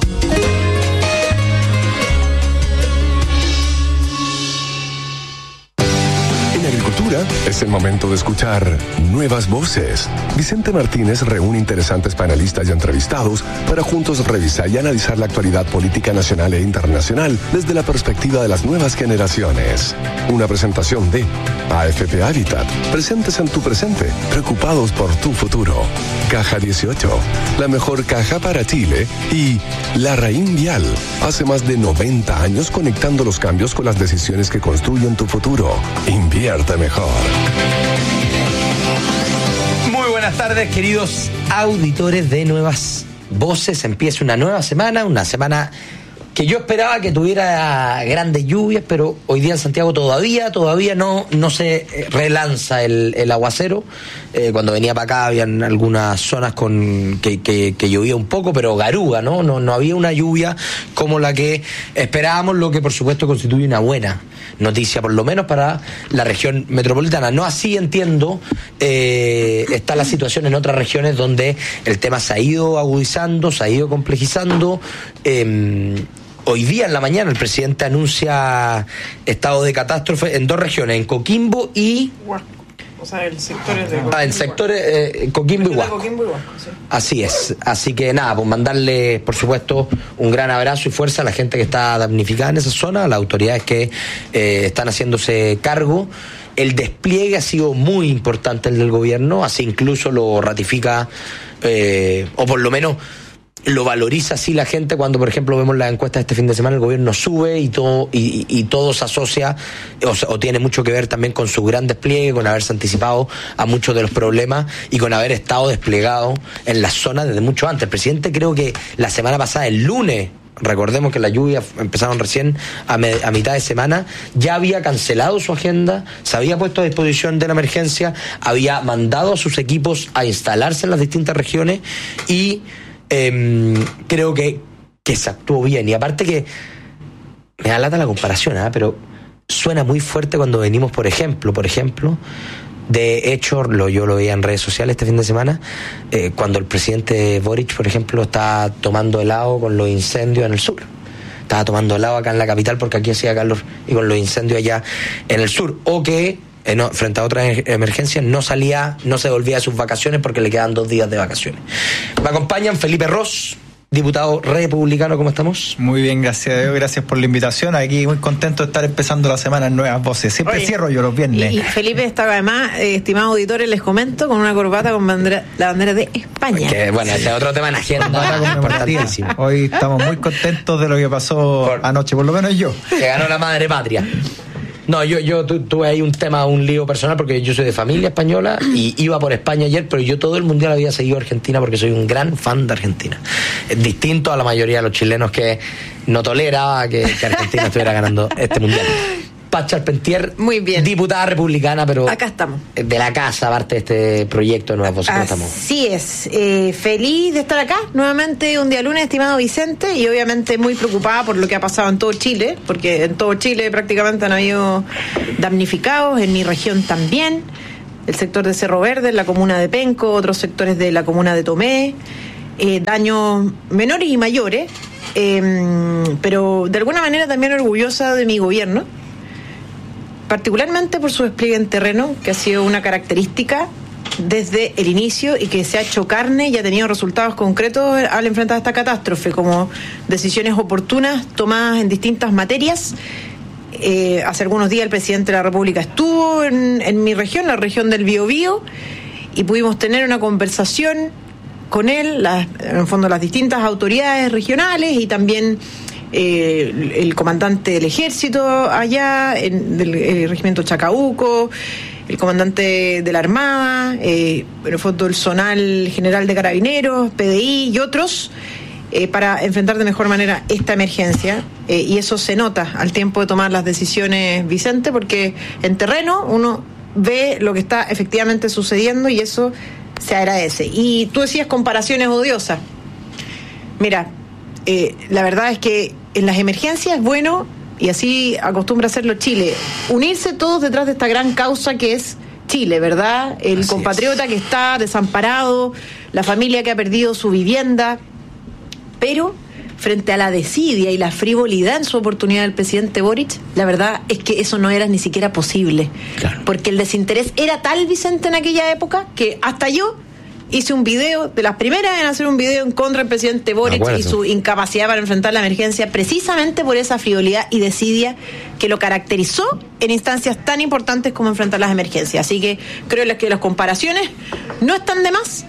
[SPEAKER 9] En agricultura es el momento de escuchar nuevas voces. Vicente Martínez reúne interesantes panelistas y entrevistados para juntos revisar y analizar la actualidad política nacional e internacional desde la perspectiva de las nuevas generaciones. Una presentación de AFP Habitat, presentes en tu presente, preocupados por tu futuro. Caja 18, la mejor caja para Chile. Y Larraín Vial, hace más de 90 años conectando los cambios con las decisiones que construyen tu futuro. Invierte mejor.
[SPEAKER 10] Muy buenas tardes, queridos auditores de Nuevas Voces. Empieza una nueva semana, que yo esperaba que tuviera grandes lluvias, pero hoy día en Santiago todavía no se relanza el aguacero. Cuando venía para acá habían algunas zonas que llovía un poco, pero garúa, no había una lluvia como la que esperábamos, lo que por supuesto constituye una buena noticia, por lo menos para la región metropolitana. No así, entiendo, está la situación en otras regiones donde el tema se ha ido agudizando, se ha ido complejizando. Hoy día en la mañana el presidente anuncia estado de catástrofe en dos regiones, en Coquimbo y...
[SPEAKER 11] O sea, el sector es de Coquimbo.
[SPEAKER 10] En sectores Coquimbo y Huasco. Sí. Así es. Así que nada, pues mandarle, por supuesto, un gran abrazo y fuerza a la gente que está damnificada en esa zona, a las autoridades que están haciéndose cargo. El despliegue ha sido muy importante el del gobierno, así incluso lo ratifica, o por lo menos lo valoriza así la gente cuando, por ejemplo, vemos las encuestas de este fin de semana, el gobierno sube y todo se asocia o tiene mucho que ver también con su gran despliegue, con haberse anticipado a muchos de los problemas y con haber estado desplegado en las zonas desde mucho antes. El presidente, creo que la semana pasada, el lunes, recordemos que las lluvias empezaron recién a mitad de semana, ya había cancelado su agenda, se había puesto a disposición de la emergencia, había mandado a sus equipos a instalarse en las distintas regiones y creo que se actuó bien. Y aparte que me da lata la comparación, pero suena muy fuerte cuando venimos, por ejemplo, de hecho, yo lo veía en redes sociales este fin de semana, cuando el presidente Boric, por ejemplo, está tomando helado con los incendios en el sur. estaba tomando helado acá en la capital porque aquí hacía calor y con los incendios allá en el sur, o que frente a otras emergencias no se volvía a sus vacaciones porque le quedan 2 días de vacaciones. Me acompañan Felipe Ros, diputado republicano. ¿Cómo estamos?
[SPEAKER 12] Muy bien, gracias a Dios, gracias por la invitación. Aquí muy contento de estar empezando la semana en Nuevas Voces. Siempre cierro yo los viernes.
[SPEAKER 11] Y Felipe estaba además, estimados auditores, les comento, con una corbata con la bandera de España.
[SPEAKER 10] Que, bueno, ese es otro tema en la agenda importantísimo.
[SPEAKER 12] Hoy estamos muy contentos de lo que pasó anoche, por lo menos yo.
[SPEAKER 10] Que ganó la madre patria. No, yo tuve ahí un lío personal porque yo soy de familia española y iba por España ayer, pero yo todo el mundial había seguido Argentina porque soy un gran fan de Argentina. Es distinto a la mayoría de los chilenos que no toleraba que Argentina estuviera ganando este mundial. Paz Charpentier,
[SPEAKER 11] muy bien,
[SPEAKER 10] diputada republicana, pero
[SPEAKER 11] acá estamos, de
[SPEAKER 10] la casa, aparte de este proyecto de Nuevas Voces. ¿Cómo estamos?
[SPEAKER 11] Así es, feliz de estar acá nuevamente un día lunes, estimado Vicente, y obviamente muy preocupada por lo que ha pasado en todo Chile, porque en todo Chile prácticamente han habido damnificados, en mi región también, el sector de Cerro Verde, la comuna de Penco, otros sectores de la comuna de Tomé, daños menores y mayores, pero de alguna manera también orgullosa de mi gobierno, particularmente por su despliegue en terreno, que ha sido una característica desde el inicio y que se ha hecho carne y ha tenido resultados concretos al enfrentar esta catástrofe, como decisiones oportunas tomadas en distintas materias. Hace algunos días el presidente de la República estuvo en mi región, la región del Biobío, y pudimos tener una conversación con él, en el fondo las distintas autoridades regionales y también el comandante del ejército allá, del regimiento Chacabuco, el comandante de la Armada, en el fondo el zonal general de Carabineros, PDI y otros, para enfrentar de mejor manera esta emergencia, y eso se nota al tiempo de tomar las decisiones, Vicente, porque en terreno uno ve lo que está efectivamente sucediendo y eso se agradece. Y tú decías comparaciones odiosas. Mira, la verdad es que en las emergencias es bueno, y así acostumbra hacerlo Chile, unirse todos detrás de esta gran causa que es Chile, ¿verdad? El así compatriota es, que está desamparado, la familia que ha perdido su vivienda, pero frente a la desidia y la frivolidad en su oportunidad del presidente Boric, la verdad es que eso no era ni siquiera posible. Claro. Porque el desinterés era tal, Vicente, en aquella época, que hasta yo hice un video, de las primeras en hacer un video en contra del presidente Boric y su incapacidad para enfrentar la emergencia, precisamente por esa frivolidad y desidia que lo caracterizó en instancias tan importantes como enfrentar las emergencias. Así que creo que las comparaciones no están de más.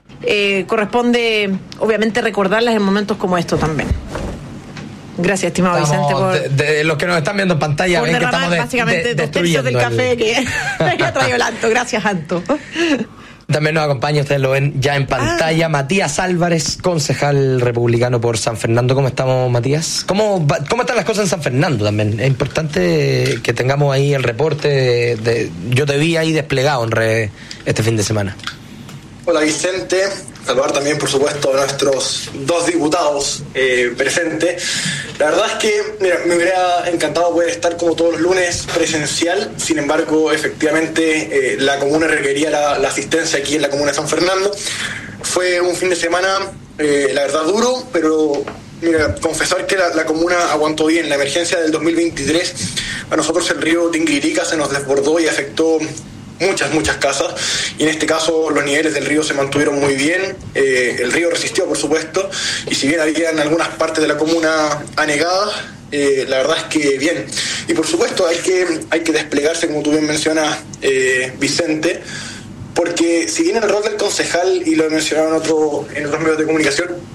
[SPEAKER 11] Corresponde obviamente recordarlas en momentos como estos también. Gracias, estimado Vicente, por
[SPEAKER 10] de los que nos están viendo en pantalla, ven que estamos
[SPEAKER 11] básicamente 2 tercios del café que ha traído el Anto. Gracias, Anto.
[SPEAKER 10] También nos acompaña, ustedes lo ven ya en pantalla, Matías Álvarez, concejal republicano por San Fernando. ¿Cómo estamos, Matías? ¿Cómo están las cosas en San Fernando también? Es importante que tengamos ahí el reporte. Yo te vi ahí desplegado este fin de semana.
[SPEAKER 13] Hola, Vicente. Saludar también, por supuesto, a nuestros 2 diputados presentes. La verdad es que me hubiera encantado poder estar como todos los lunes presencial. Sin embargo, efectivamente, la comuna requería la asistencia aquí en la comuna de San Fernando. Fue un fin de semana, la verdad, duro, pero confesar que la comuna aguantó bien. La emergencia del 2023, a nosotros el río Tinguirica se nos desbordó y afectó muchas casas, y en este caso los niveles del río se mantuvieron muy bien. El río resistió, por supuesto, y si bien habían algunas partes de la comuna anegadas, la verdad es que bien. Y por supuesto hay que desplegarse, como tú bien mencionas, Vicente, porque si bien el rol del concejal, y lo he mencionado en otros medios de comunicación,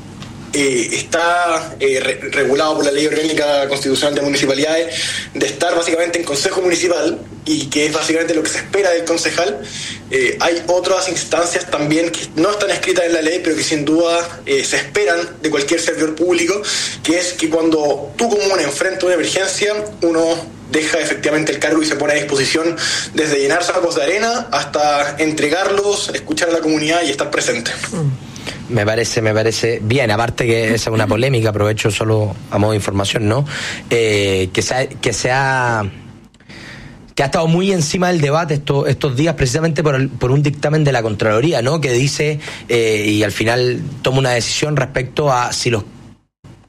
[SPEAKER 13] está regulado por la Ley Orgánica Constitucional de Municipalidades, de estar básicamente en Consejo Municipal, y que es básicamente lo que se espera del concejal. Hay otras instancias también que no están escritas en la ley, pero que sin duda se esperan de cualquier servidor público, que es que cuando tu comuna enfrenta una emergencia, uno deja efectivamente el cargo y se pone a disposición, desde llenar sacos de arena hasta entregarlos, escuchar a la comunidad y estar presente.
[SPEAKER 10] Me parece bien, aparte que esa es una polémica, aprovecho solo a modo de información, ¿no? Que ha estado muy encima del debate estos días, precisamente por un dictamen de la Contraloría, ¿no? Que dice, y al final toma una decisión respecto a si los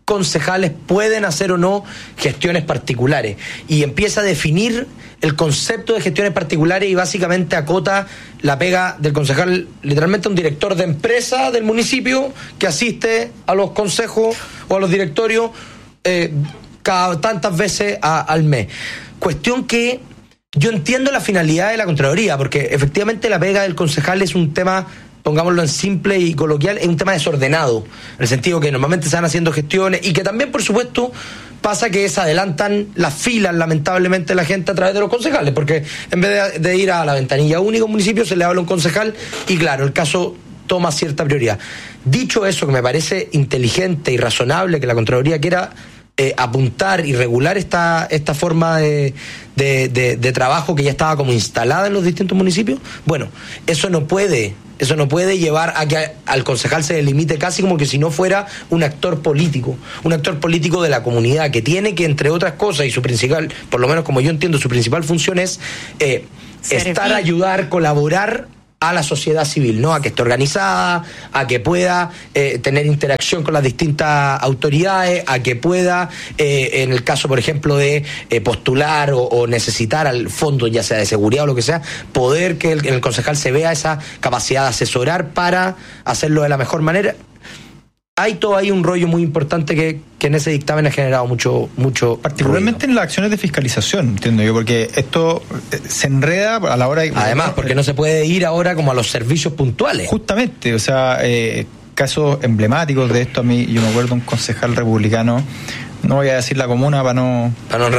[SPEAKER 10] concejales pueden hacer o no gestiones particulares, y empieza a definir el concepto de gestiones particulares y básicamente acota la pega del concejal literalmente a un director de empresa del municipio que asiste a los consejos o a los directorios cada tantas veces al mes. Cuestión que yo entiendo la finalidad de la Contraloría, porque efectivamente la pega del concejal es un tema, pongámoslo en simple y coloquial, es un tema desordenado, en el sentido que normalmente se van haciendo gestiones y que también, por supuesto, pasa que se adelantan las filas, lamentablemente, la gente a través de los concejales, porque en vez de ir a la ventanilla única un municipio, se le habla a un concejal y, claro, el caso toma cierta prioridad. Dicho eso, que me parece inteligente y razonable que la Contraloría quiera apuntar y regular esta forma de trabajo que ya estaba como instalada en los distintos municipios, bueno, eso no puede llevar a que al concejal se le limite casi como que si no fuera un actor político de la comunidad, que tiene que, entre otras cosas, y su principal, por lo menos como yo entiendo, su principal función es estar, ayudar, colaborar a la sociedad civil, ¿no? A que esté organizada, a que pueda tener interacción con las distintas autoridades, a que pueda, en el caso, por ejemplo, de postular o necesitar al fondo, ya sea de seguridad o lo que sea, poder que el concejal se vea esa capacidad de asesorar para hacerlo de la mejor manera. Hay un rollo muy importante que en ese dictamen ha generado mucho
[SPEAKER 12] particularmente ruido. En las acciones de fiscalización, entiendo yo, porque esto se enreda a la hora de...
[SPEAKER 10] Además, porque no se puede ir ahora como a los servicios puntuales.
[SPEAKER 12] Justamente, o sea, casos emblemáticos de esto, a mí, yo me acuerdo un concejal republicano, no voy a decir la comuna para no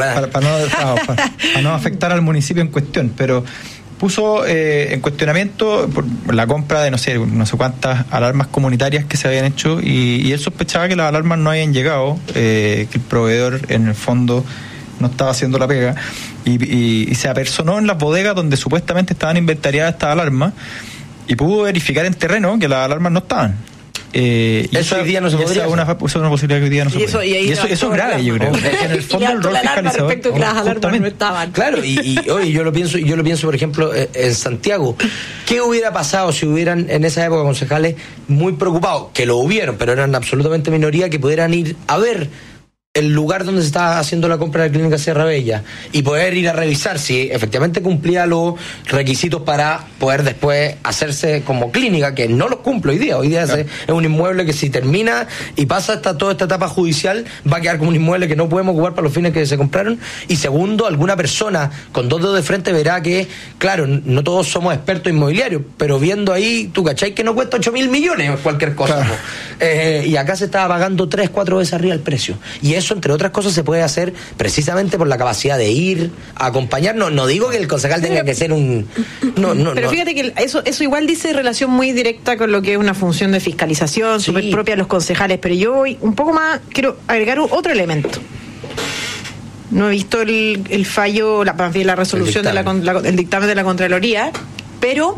[SPEAKER 12] afectar al municipio en cuestión, pero puso en cuestionamiento por la compra de no sé cuántas alarmas comunitarias que se habían hecho, y él sospechaba que las alarmas no habían llegado, que el proveedor en el fondo no estaba haciendo la pega, y se apersonó en las bodegas donde supuestamente estaban inventariadas estas alarmas y pudo verificar en terreno que las alarmas no estaban.
[SPEAKER 10] Eso hoy día no se podría.
[SPEAKER 12] Esa es una posibilidad que hoy día no se puede. Y eso es grave, yo creo. En el fondo el rol fiscalizador.
[SPEAKER 11] Respecto que las alarmas no estaban.
[SPEAKER 10] Claro, y oye, yo lo pienso, por ejemplo, en Santiago. ¿Qué hubiera pasado si hubieran en esa época concejales muy preocupados, que lo hubieron, pero eran absolutamente minoría, que pudieran ir a ver el lugar donde se estaba haciendo la compra de la clínica Sierra Bella y poder ir a revisar si efectivamente cumplía los requisitos para poder después hacerse como clínica, que no los cumple hoy día claro. Es un inmueble que si termina y pasa toda esta etapa judicial va a quedar como un inmueble que no podemos ocupar para los fines que se compraron. Y segundo, alguna persona con dos dedos de frente verá que, claro, no todos somos expertos inmobiliarios, pero viendo ahí, tú cachai que no cuesta 8.000 millones cualquier cosa, claro. Y acá se estaba pagando 3-4 veces arriba el precio, y eso, entre otras cosas, se puede hacer precisamente por la capacidad de ir a acompañar. No digo que el concejal tenga que ser un...
[SPEAKER 11] Pero fíjate que eso igual dice relación muy directa con lo que es una función de fiscalización, súper propia de los concejales, pero yo voy un poco más, quiero agregar otro elemento. No he visto el fallo, la resolución del dictamen de la Contraloría, pero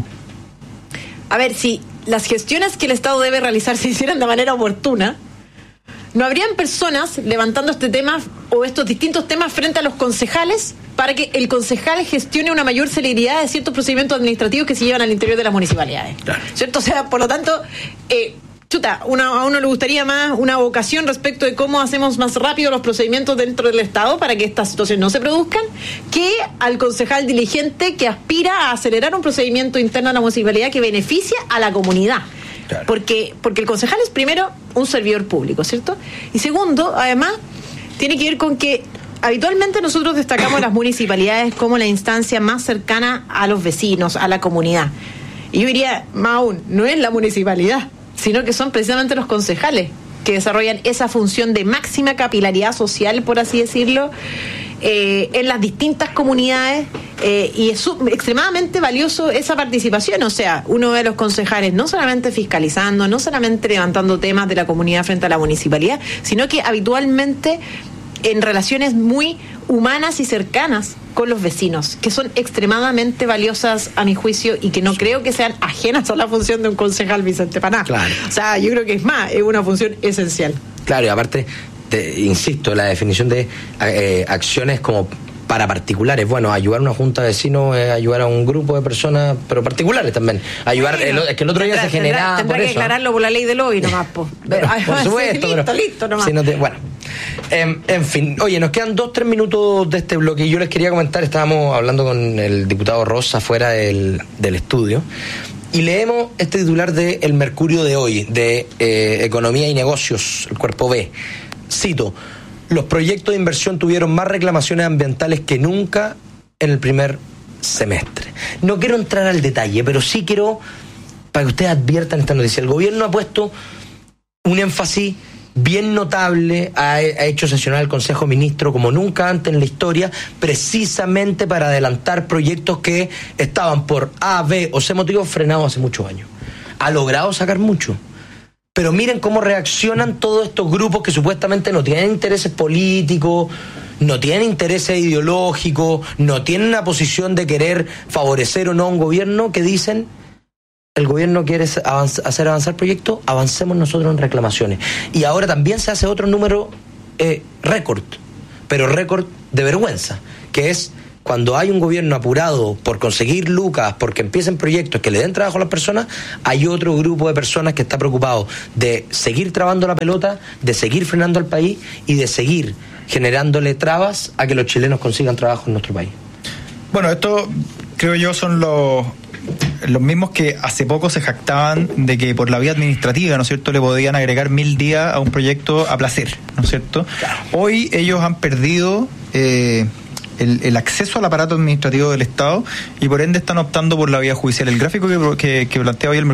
[SPEAKER 11] a ver, si las gestiones que el Estado debe realizar se hicieran de manera oportuna, no habrían personas levantando este tema o estos distintos temas frente a los concejales para que el concejal gestione una mayor celeridad de ciertos procedimientos administrativos que se llevan al interior de las municipalidades. Claro. ¿Cierto? O sea, por lo tanto, a uno le gustaría más una vocación respecto de cómo hacemos más rápido los procedimientos dentro del Estado para que estas situaciones no se produzcan, que al concejal diligente que aspira a acelerar un procedimiento interno a la municipalidad que beneficia a la comunidad. Claro. Porque el concejal es, primero, un servidor público, ¿cierto? Y segundo, además, tiene que ver con que habitualmente nosotros destacamos las municipalidades como la instancia más cercana a los vecinos, a la comunidad. Y yo diría, más aún, no es la municipalidad, sino que son precisamente los concejales que desarrollan esa función de máxima capilaridad social, por así decirlo, en las distintas comunidades, y es extremadamente valioso esa participación. O sea, uno ve a los concejales no solamente fiscalizando, no solamente levantando temas de la comunidad frente a la municipalidad, sino que habitualmente en relaciones muy humanas y cercanas con los vecinos, que son extremadamente valiosas a mi juicio y que no creo que sean ajenas a la función de un concejal, Vicente Paná. Claro. O sea, yo creo que es una función esencial.
[SPEAKER 10] Claro, y aparte, insisto, la definición de acciones como para particulares. Bueno, ayudar a una junta de vecinos es ayudar a un grupo de personas, pero particulares también. Ayudar, es que el otro día se generaba.
[SPEAKER 11] Tendrá
[SPEAKER 10] por
[SPEAKER 11] que
[SPEAKER 10] eso,
[SPEAKER 11] aclararlo por la ley del lobby nomás, po.
[SPEAKER 10] Por supuesto,
[SPEAKER 11] listo nomás.
[SPEAKER 10] Si no bueno, en fin, oye, nos quedan 2-3 minutos de este bloque y yo les quería comentar, estábamos hablando con el diputado Rosa fuera del estudio y leemos este titular de El Mercurio de hoy, de Economía y Negocios, el cuerpo B. Cito: los proyectos de inversión tuvieron más reclamaciones ambientales que nunca en el primer semestre. No quiero entrar al detalle, pero sí quiero, para que ustedes adviertan esta noticia, el gobierno ha puesto un énfasis bien notable, ha hecho sesionar el Consejo de Ministros como nunca antes en la historia, precisamente para adelantar proyectos que estaban por A, B o C motivos frenados hace muchos años. Ha logrado sacar mucho. Pero miren cómo reaccionan todos estos grupos que supuestamente no tienen intereses políticos, no tienen intereses ideológicos, no tienen una posición de querer favorecer o no a un gobierno, que dicen: el gobierno quiere hacer avanzar proyectos, avancemos nosotros en reclamaciones. Y ahora también se hace otro número récord, pero récord de vergüenza, que es cuando hay un gobierno apurado por conseguir lucas, porque empiecen proyectos que le den trabajo a las personas, hay otro grupo de personas que está preocupado de seguir trabando la pelota, de seguir frenando al país y de seguir generándole trabas a que los chilenos consigan trabajo en nuestro país.
[SPEAKER 12] Bueno, esto creo yo son los mismos que hace poco se jactaban de que por la vía administrativa, ¿no es cierto?, le podían agregar 1000 días a un proyecto a placer, ¿no es cierto? Claro. Hoy ellos han perdido el acceso al aparato administrativo del Estado y por ende están optando por la vía judicial. El gráfico que planteaba hoy el